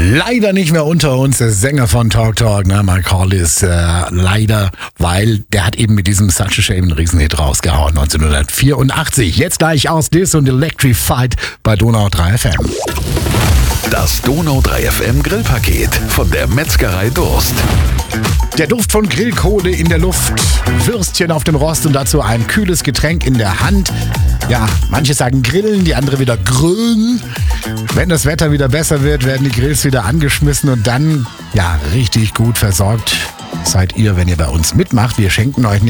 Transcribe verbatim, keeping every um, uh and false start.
Leider nicht mehr unter uns, der Sänger von Talk Talk, ne, Mike Hollis, äh, leider, weil der hat eben mit diesem Such a Shame einen Riesenhit rausgehauen, neunzehnhundertvierundachtzig. Jetzt gleich aus Dis und Electrified bei Donau drei F M. Das Donau drei F M Grillpaket von der Metzgerei Durst. Der Duft von Grillkohle in der Luft, Würstchen auf dem Rost und dazu ein kühles Getränk in der Hand. Ja, manche sagen grillen, die andere wieder grillen. Wenn das Wetter wieder besser wird, werden die Grills wieder angeschmissen und dann, ja, richtig gut versorgt seid ihr, wenn ihr bei uns mitmacht. Wir schenken euch